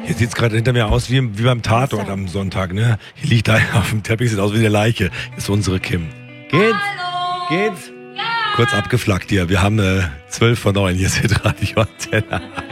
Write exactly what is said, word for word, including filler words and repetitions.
Hier sieht es gerade hinter mir aus wie, wie beim Tatort am Sonntag, ne? Hier liegt einer auf dem Teppich, sieht aus wie eine Leiche. Das ist unsere Kim. Geht's? Hallo. Geht's? Ja. Kurz abgeflackt hier. Wir haben äh, zwölf vor neun. Hier ist Radio Antenne.